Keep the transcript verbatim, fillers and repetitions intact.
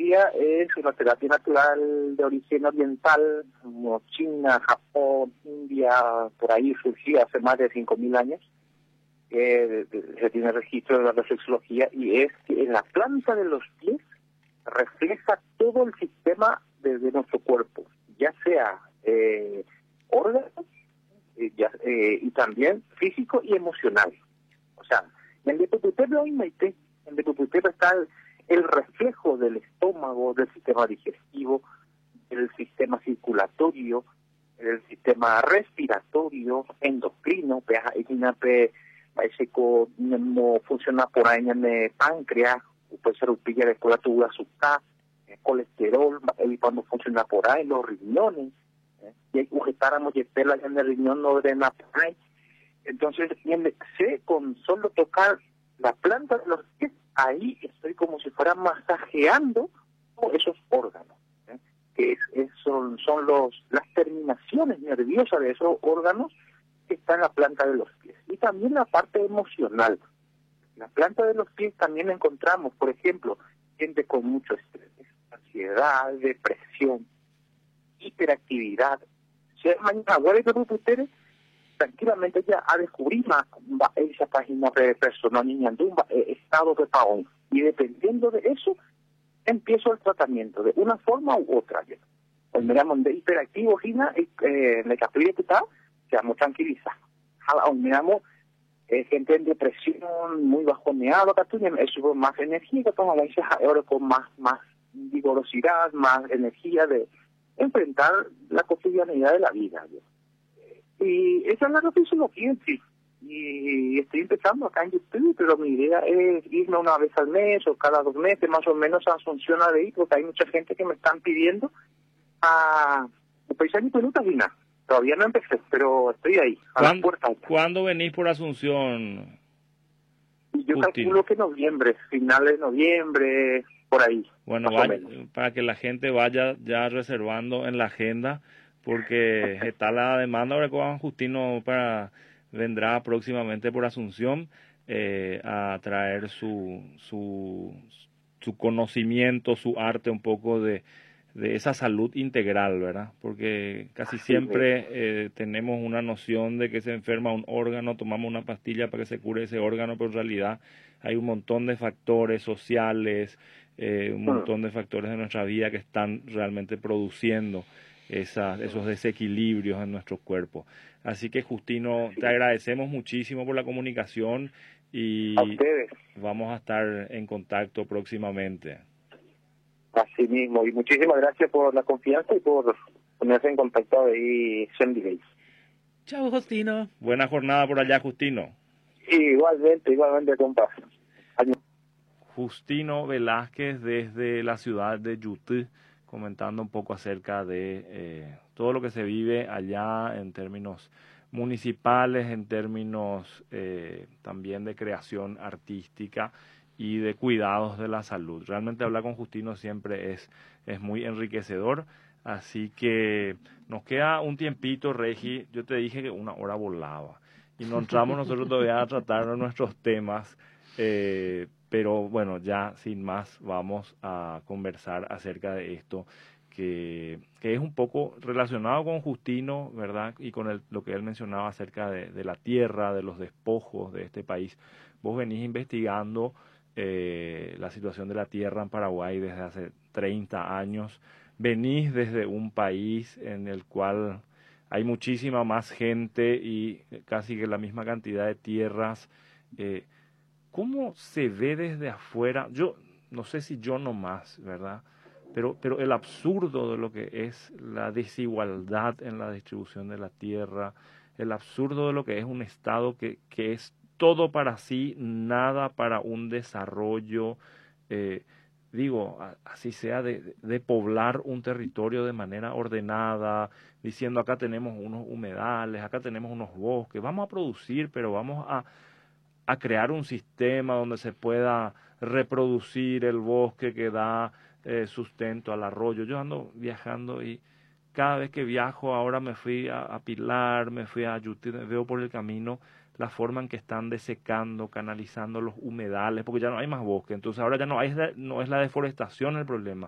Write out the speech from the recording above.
reflexología es una terapia natural de origen oriental, como China, Japón, India, por ahí surgió hace más de cinco mil años. Eh, se tiene registro de la reflexología y es que en la planta de los pies refleja todo el sistema de, de nuestro cuerpo, ya sea eh, órganos eh, ya, eh, y también físico y emocional. O sea, en el Depuputep en Depuputep está el, el reflejo del estómago, del sistema digestivo, del sistema circulatorio, el sistema respiratorio, endocrino, parece que no funciona por ahí en el páncreas, puede ser un pilla de colesterol, azúcar, colesterol, y cuando funciona por ahí, los riñones, eh, y hay ujetáramos y pela en el riñón no drena por ahí. Entonces, sé con solo tocar la planta de los pies, ahí estoy como si fuera masajeando esos órganos, ¿eh? que es, es, son, son los las terminaciones nerviosas de esos órganos que están en la planta de los pies. Y también la parte emocional. En la planta de los pies también encontramos, por ejemplo, gente con mucho estrés, ansiedad, depresión, hiperactividad. Si es mañana, huele que ustedes tranquilamente ya a descubrir más esa página de personal niñandumba, estado de paón. Y dependiendo de eso, empiezo el tratamiento de una forma u otra. Pues miramos de hiperactivo, Gina, eh, me capturé que está, quedamos tranquilizados. Miramos eh, gente en depresión, muy bajoneado, eso más energía, que toma ahora con más, más vigorosidad, más energía de enfrentar la cotidianidad de la vida. ¿sí? Y esa es la reflexología en sí. Y estoy empezando acá en YouTube, pero mi idea es irme una vez al mes o cada dos meses, más o menos a Asunción a ir, porque hay mucha gente que me están pidiendo a paisar mi peluta, Gina. Todavía no empecé, pero estoy ahí, a las puertas. ¿Cuándo venís por Asunción? Yo Justino. Calculo que noviembre, finales de noviembre, por ahí. Bueno, vaya, para que la gente vaya ya reservando en la agenda, porque está la demanda ahora con Justino para vendrá próximamente por Asunción eh, a traer su, su, su conocimiento, su arte, un poco de, de esa salud integral, ¿verdad? Porque casi siempre eh, tenemos una noción de que se enferma un órgano, tomamos una pastilla para que se cure ese órgano, pero en realidad hay un montón de factores sociales, eh, un montón de factores de nuestra vida que están realmente produciendo esas, esos desequilibrios en nuestro cuerpo. Así que, Justino, te agradecemos muchísimo por la comunicación y a ustedes. Vamos a estar en contacto próximamente. Así mismo, y muchísimas gracias por la confianza y por ponerse en contacto ahí, Sandy Gates. Chao, Justino. Buena jornada por allá, Justino. Igualmente, igualmente, compa. Justino Velázquez desde la ciudad de Yutí, comentando un poco acerca de eh, todo lo que se vive allá en términos municipales, en términos eh, también de creación artística y de cuidados de la salud. Realmente hablar con Justino siempre es, es muy enriquecedor, así que nos queda un tiempito, Regi. Yo te dije que una hora volaba y no entramos nosotros todavía a tratar nuestros temas, eh, pero bueno, ya sin más vamos a conversar acerca de esto que, que es un poco relacionado con Justino, ¿verdad? Y con el, lo que él mencionaba acerca de, de la tierra, de los despojos de este país. Vos venís investigando eh, la situación de la tierra en Paraguay desde hace treinta años. Venís desde un país en el cual hay muchísima más gente y casi que la misma cantidad de tierras. Eh, ¿Cómo se ve desde afuera? Yo no sé si yo nomás, ¿verdad? Pero, pero el absurdo de lo que es la desigualdad en la distribución de la tierra, el absurdo de lo que es un Estado que, que es todo para sí, nada para un desarrollo, eh, digo, así sea, de, de poblar un territorio de manera ordenada, diciendo acá tenemos unos humedales, acá tenemos unos bosques, vamos a producir, pero vamos a, a crear un sistema donde se pueda reproducir el bosque que da eh, sustento al arroyo. Yo ando viajando y cada vez que viajo, ahora me fui a, a Pilar, me fui a Yutí, veo por el camino la forma en que están desecando, canalizando los humedales, porque ya no hay más bosque. Entonces ahora ya no, hay, no es la deforestación el problema,